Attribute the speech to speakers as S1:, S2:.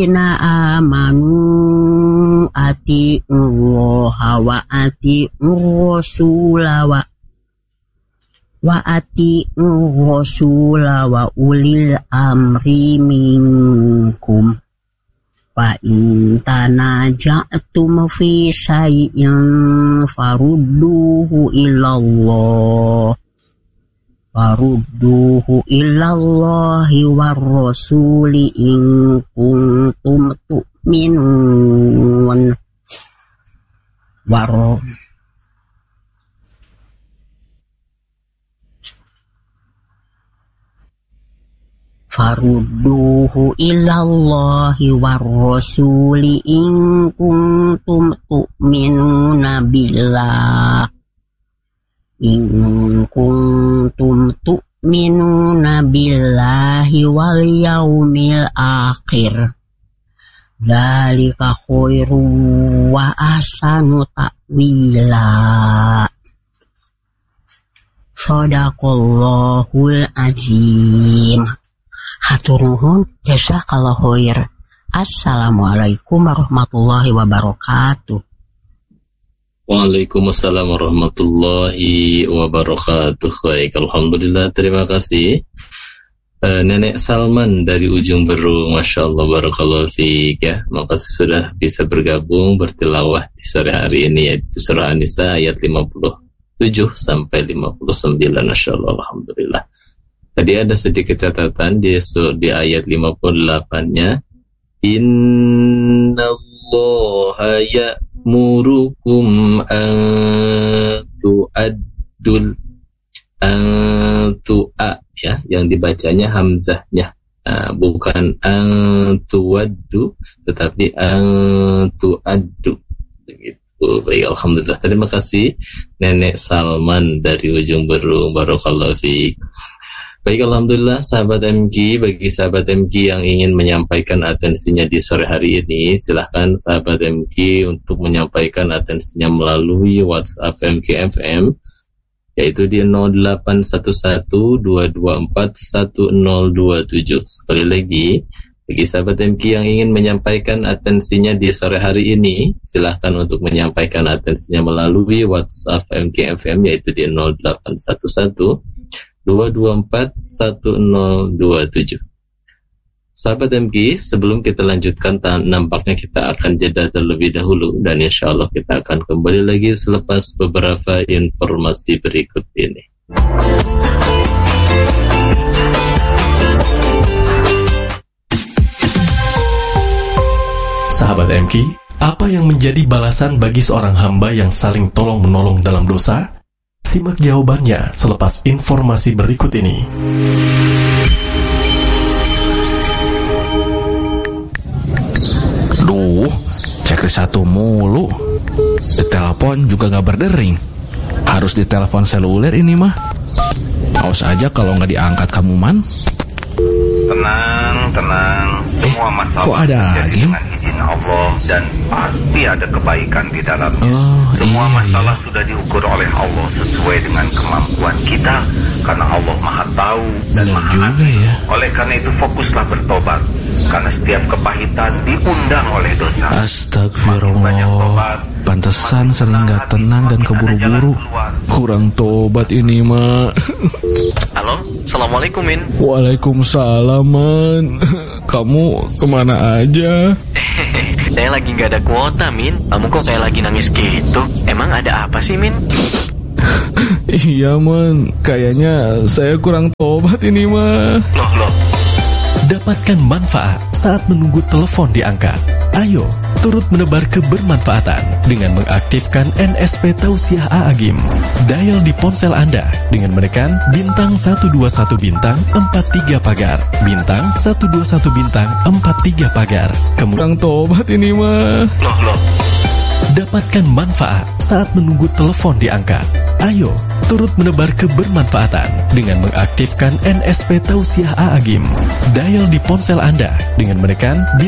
S1: alladzina amanu ati'ullaha wa ati'ur rasula wa ati'ur rasula wa ulil amri minkum fa in tanaja'tum fi syai'in farudduhu ilallahi war rasuli in kuntum tu'minun farudduhu ilallahi war rasuli in kuntum tu'minuna billah in kuntum tu'minuna billahi wal yaumil akhir dzalika khairu wa ahsanu ta'wila. Shadaqallahul azim. Hatur nuhun, jazakallahu khair. Assalamualaikum warahmatullahi wabarakatuh.
S2: Waalaikumsalam warahmatullahi wabarakatuh. Baik, alhamdulillah, terima kasih Nenek Salman dari ujung Berung. Masya Allah, barakallahu fiik ya. Makasih sudah bisa bergabung bertilawah di sore hari ini, yaitu surah An-Nisa ayat 57 sampai 59. Masya Allah, alhamdulillah. Tadi ada sedikit catatan di ayat 58-nya. Innallaha ya'murukum an tu'a ya, yang dibacanya hamzahnya. Bukan an tuwaddu tetapi an tu'addu. Begitu. Baik, alhamdulillah. Terima kasih Nenek Salman dari ujung Berung. Barakallahu fiik. Baik, alhamdulillah sahabat MG. Bagi sahabat MG yang ingin menyampaikan atensinya di sore hari ini, silahkan sahabat MG untuk menyampaikan atensinya melalui WhatsApp MG FM, yaitu di 081122410027. Sekali lagi, bagi sahabat MG yang ingin menyampaikan atensinya di sore hari ini, silahkan untuk menyampaikan atensinya melalui WhatsApp MG FM, yaitu di 081122410027. Sahabat MG, sebelum kita lanjutkan, nampaknya kita akan jeda terlebih dahulu, dan insya Allah kita akan kembali lagi selepas beberapa informasi berikut ini.
S3: Sahabat MG, apa yang menjadi balasan bagi seorang hamba yang saling tolong-menolong dalam dosa? Simak jawabannya selepas informasi berikut ini.
S4: Duh, checklist satu mulu. Ditelepon juga gak berdering. Harus ditelepon seluler ini mah. Awas aja kalau gak diangkat kamu, Man.
S5: Tenang. Semua masalah
S4: kok ada lagi?
S5: Dengan izin Allah, dan pasti ada kebaikan di dalamnya. Semua masalah sudah diukur oleh Allah sesuai dengan kemampuan kita, karena Allah Maha Tahu dan Maha Adil. Ya. Oleh karena itu fokuslah bertobat, karena setiap kepahitan diundang oleh dosa.
S4: Astagfirullah. Pantesan sering gak tenang dan keburu-buru. Kurang tobat ini, Ma.
S6: Halo, Assalamualaikum, Min.
S4: Waalaikumsalam, Man. Kamu kemana aja?
S6: Saya lagi gak ada kuota, Min. Kamu kok kayak lagi nangis gitu? Emang ada apa sih, Min?
S4: Iya, Man. Kayaknya saya kurang tobat ini, Ma.
S6: Loh.
S3: Dapatkan manfaat saat menunggu telepon diangkat. Ayo, turut menebar kebermanfaatan dengan mengaktifkan NSP Tausiah A'agim. Dial di ponsel Anda dengan menekan bintang 121 bintang 43 pagar. Bintang 121 bintang 43 pagar.
S4: Kurang tobat ini, mah.
S6: Loh.
S3: Dapatkan manfaat saat menunggu telepon diangkat. Ayo, turut menebar kebermanfaatan dengan mengaktifkan NSP Tausiah A'agim. Dial di ponsel Anda dengan menekan